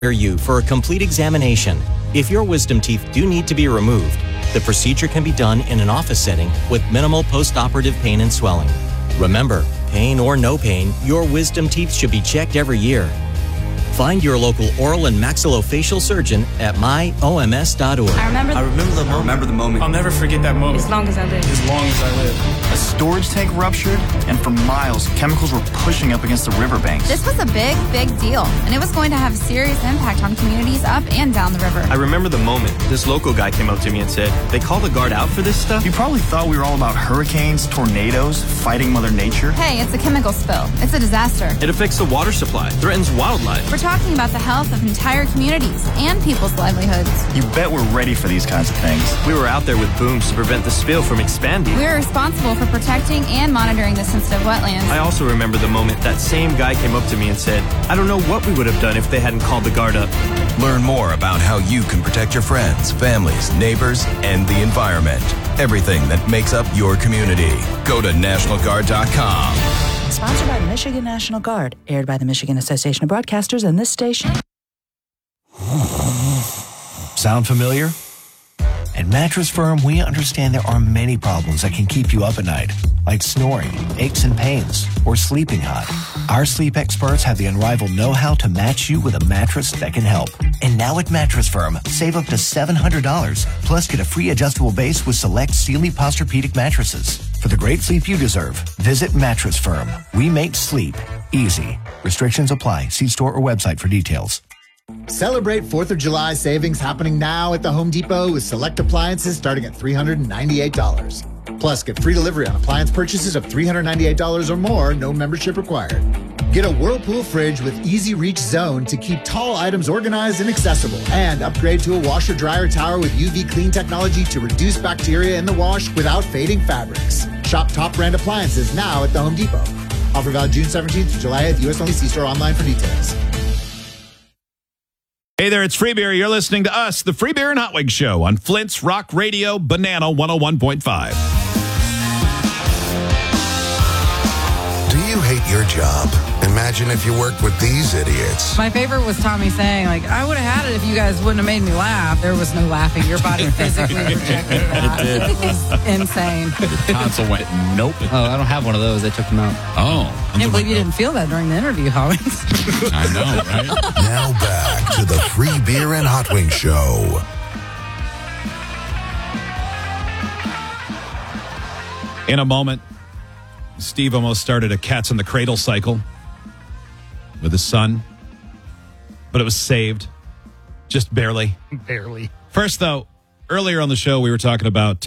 you for a complete examination. If your wisdom teeth do need to be removed, the procedure can be done in an office setting with minimal post-operative pain and swelling. Remember, pain or no pain, your wisdom teeth should be checked every year. Find your local oral and maxillofacial surgeon at myoms.org. I remember the moment. I'll never forget that moment. As long as I live. As long as I live. A storage tank ruptured, and for miles, chemicals were pushing up against the riverbanks. This was a big, big deal, and it was going to have serious impact on communities up and down the river. I remember the moment this local guy came up to me and said, "They call the guard out for this stuff?" You probably thought we were all about hurricanes, tornadoes, fighting Mother Nature. Hey, it's a chemical spill. It's a disaster. It affects the water supply, threatens wildlife. We're talking about the health of entire communities and people's livelihoods. You bet we're ready for these kinds of things. We were out there with booms to prevent the spill from expanding. We're responsible for protecting and monitoring the sensitive wetlands. I also remember the moment that same guy came up to me and said, "I don't know what we would have done if they hadn't called the guard up." Learn more about how you can protect your friends, families, neighbors, and the environment. Everything that makes up your community. Go to NationalGuard.com. Sponsored by the Michigan National Guard. Aired by the Michigan Association of Broadcasters and this station. Sound familiar? At Mattress Firm, we understand there are many problems that can keep you up at night, like snoring, aches and pains, or sleeping hot. Our sleep experts have the unrivaled know-how to match you with a mattress that can help. And now at Mattress Firm, save up to $700, plus get a free adjustable base with select Sealy Posturepedic mattresses. For the great sleep you deserve, visit Mattress Firm. We make sleep easy. Restrictions apply. See store or website for details. Celebrate 4th of July savings happening now at the Home Depot with select appliances starting at $398. Plus, get free delivery on appliance purchases of $398 or more, no membership required. Get a Whirlpool fridge with easy reach zone to keep tall items organized and accessible. And upgrade to a washer dryer tower with UV clean technology to reduce bacteria in the wash without fading fabrics. Shop top brand appliances now at the Home Depot. Offer valid June 17th to July 8th. U.S. only. See store online for details. Hey there, it's Free Beer. You're listening to us, the Free Beer and Hot Wings Show on Flint's Rock Radio, Banana 101.5. Do you hate your job? Imagine if you worked with these idiots. My favorite was Tommy saying, like, I would have had it if you guys wouldn't have made me laugh. There was no laughing. Your body physically rejected that. It was insane. The tonsil went, nope. Oh, I don't have one of those. They took them out. Oh. I can't believe you didn't feel that during the interview, Howard. I know, right? Now back to the Free Beer and Hot Wings Show. In a moment, Steve almost started a Cats in the Cradle cycle with his son, but it was saved. Just barely. Barely. First, though, earlier on the show, we were talking about,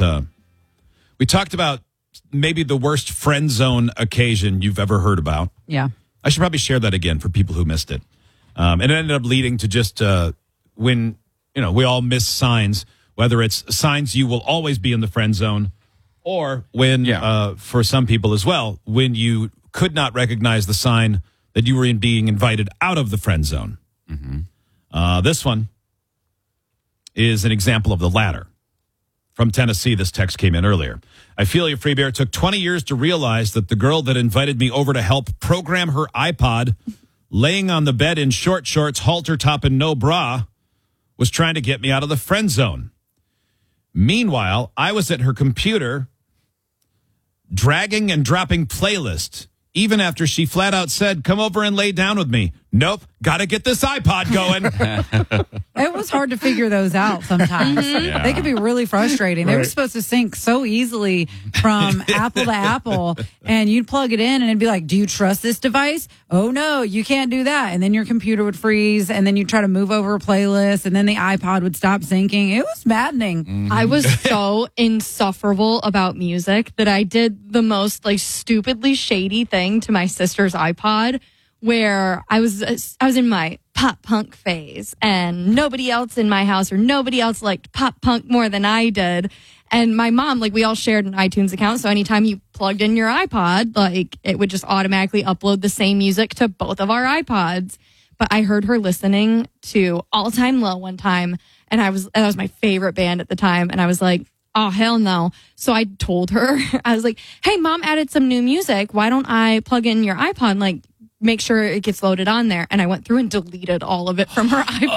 maybe the worst friend zone occasion you've ever heard about. Yeah. I should probably share that again for people who missed it. And it ended up leading to just when, we all miss signs, whether it's signs you will always be in the friend zone, or when, for some people as well, when you could not recognize the sign that you were being invited out of the friend zone. Mm-hmm. This one is an example of the latter. From Tennessee, this text came in earlier. I feel you, Free Bear. It took 20 years to realize that the girl that invited me over to help program her iPod, laying on the bed in short shorts, halter top, and no bra, was trying to get me out of the friend zone. Meanwhile, I was at her computer dragging and dropping playlists, even after she flat out said, come over and lay down with me. Nope, got to get this iPod going. It was hard to figure those out sometimes. Yeah. They could be really frustrating. They were supposed to sync so easily from Apple to Apple, and you'd plug it in and it'd be like, do you trust this device? Oh no, you can't do that. And then your computer would freeze, and then you'd try to move over a playlist, and then the iPod would stop syncing. It was maddening. Mm-hmm. I was so insufferable about music that I did the most stupidly shady thing to my sister's iPod, where I was in my pop punk phase, and nobody else in my house or nobody else liked pop punk more than I did. And my mom, we all shared an iTunes account, so anytime you plugged in your iPod, it would just automatically upload the same music to both of our iPods. But I heard her listening to All Time Low one time, and that was my favorite band at the time, and I was like, oh, hell no. So I told her, I was like, hey, Mom added some new music. Why don't I plug in your iPod? make sure it gets loaded on there. And I went through and deleted all of it from her iPhone.